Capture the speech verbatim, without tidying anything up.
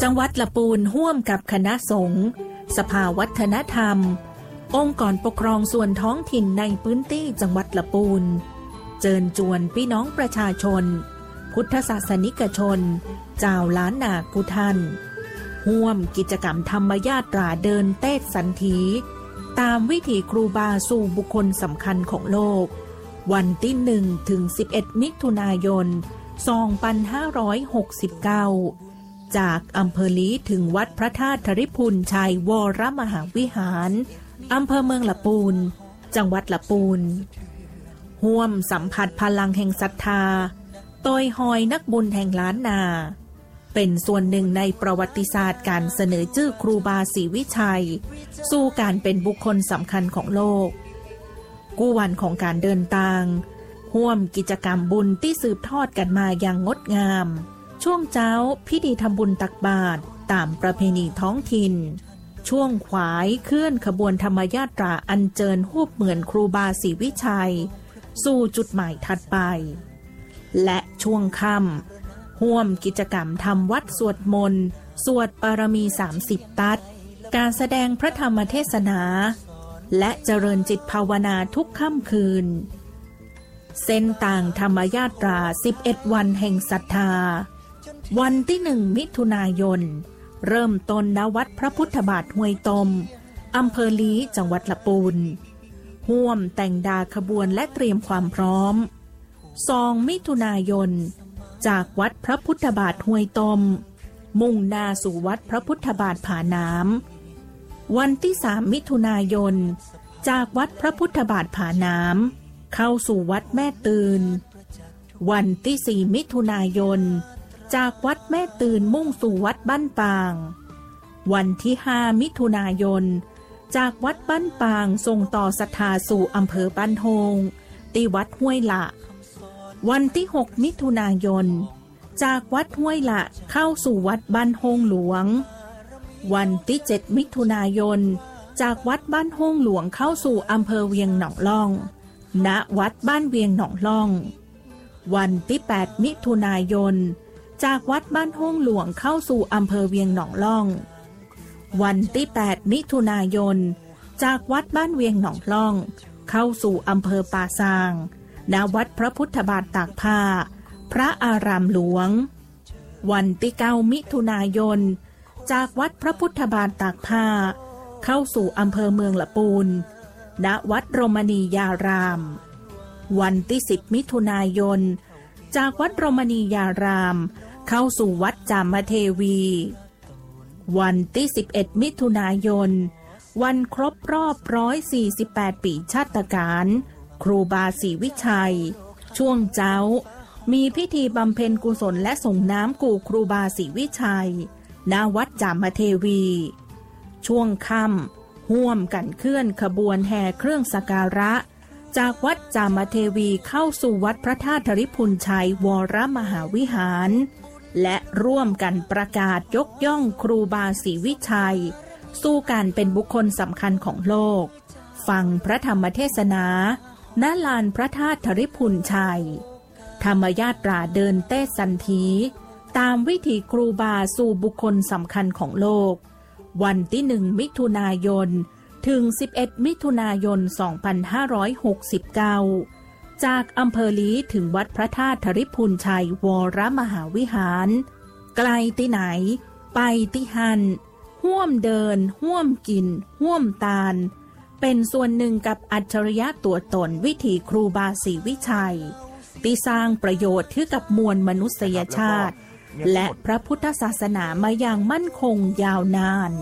จังหวัดละปูนร่วมกับคณะสงฆ์สภาวัฒนธรรมองค์กรปกครองส่วนท้องถิ่นในพื้นที่จังหวัดละปูนเชิญชวนพี่น้องประชาชนพุทธศาสนิกชนเจ้าล้านนากุทันร่วมกิจกรรมธรรมญาตราเดินเต้สันถีตามวิถีครูบาสู่บุคคลสำคัญของโลกวันที่หนึ่งถึงสิบเอ็ดมิถุนายนสองพันห้าร้อยหกสิบเก้าจากอำเภอลีถึงวัดพระธาตุธริพุนชัยวรมหาวิหารอำเภอเมืองละปูนจังหวัดละปูนร่วมสัมผัสพลังแห่งศรัทธาตอยหอยนักบุญแห่งล้านนาเป็นส่วนหนึ่งในประวัติศาสตร์การเสนอชื่อครูบาศรีวิชัยสู่การเป็นบุคคลสำคัญของโลกกู้วันของการเดินทางร่วมกิจกรรมบุญที่สืบทอดกันมาอย่างงดงามช่วงเช้าพิธีทำบุญตักบาตรตามประเพณีท้องถิ่นช่วงขวายเคลื่อนขบวนธรรมญาตราอัญเชิญรูปเหมือนครูบาศรีวิชัยสู่จุดหมายถัดไปและช่วงค่ำร่วมกิจกรรมทำวัดสวดมนต์สวดปารมีสามสิบตัดการแสดงพระธรรมเทศนาและเจริญจิตภาวนาทุกค่ำคืนเส้นต่างธรรมญาตราสิบเอ็ดวันแห่งศรัทธาวันที่หนึ่งมิถุนายนเริ่มต้นณวัดพระพุทธบาทห้วยตมอำเภอลีจังหวัดละปูนร่วมแต่งดาขบวนและเตรียมความพร้อมสองมิถุนายนจากวัดพระพุทธบาทห้วยตมมุ่งหน้าสู่วัดพระพุทธบาทผาน้ำวันที่สามมิถุนายนจากวัดพระพุทธบาทผาน้ำเข้าสู่วัดแม่ตื่นวันที่สี่มิถุนายนจากวัดแม่ตื่นมุ่งสู่วัดบ้านปางวันที่ห้ามิถุนายนจากวัดบ้านปางส่งต่อศรัทธาสู่อำเภอบ้านโฮงที่วัดห้วยละวันที่หกมิถุนายนจากวัดห้วยละเข้าสู่วัดบ้านโฮงหลวงวันที่เจ็ดมิถุนายนจากวัดบ้านโฮงหลวงเข้าสู่อำเภอเวียงหนองล่องณวัดบ้านเวียงหนองล่องวันที่แปดมิถุนายนจากวัดบ้านโฮงหลวงเข้าสู่อำเภอเวียงหนองล่องวันที่แปดมิถุนายนจากวัดบ้านเวียงหนองล่องเข้าสู่อำเภอป่าซางณวัดพระพุทธบาทตากผ้าพระอารามหลวงวันที่เก้ามิถุนายนจากวัดพระพุทธบาทตากผ้าเข้าสู่อำเภอเมืองละปูนณวัดโรมณียารามวันที่สิบมิถุนายนจากวัดโรมณียารามเข้าสู่วัดจามเทวีวันที่สิบเอ็ดมิถุนายนวันครบรอบหนึ่งร้อยสี่สิบแปดปีชาตการครูบาศรีวิชัยช่วงเช้ามีพิธีบำเพ็ญกุศลและส่งน้ำกู่ครูบาศรีวิชัยณวัดจามเทวีช่วงค่ำร่วมกันเคลื่อนขบวนแห่เครื่องสักการะจากวัดจามเทวีเข้าสู่วัดพระธาตุธริพุนชัยวรมหาวิหารและร่วมกันประกาศยกย่องครูบาศรีวิชัยสู่การเป็นบุคคลสำคัญของโลกฟังพระธรรมเทศนาณลานพระธาตุธริพุนชัยธรรมญาตราเดินเต้สันถีตามวิถีครูบาสู่บุคคลสำคัญของโลกวันที่หนึ่งมิถุนายนถึงสิบเอ็ดมิถุนายนสองพันห้าร้อยหกสิบเก้าจากอำเภอลีถึงวัดพระธาตุธริพุนชัยวรมหาวิหารไกลที่ไหนไปที่หันห่วมเดินห่วมกินห่วมตาลเป็นส่วนหนึ่งกับอัจฉริยะตัวตนวิถีครูบาศรีวิชัยที่สร้างประโยชน์ให้กับมวลมนุษยชาติและพระพุทธศาสนามาอย่างมั่นคงยาวนาน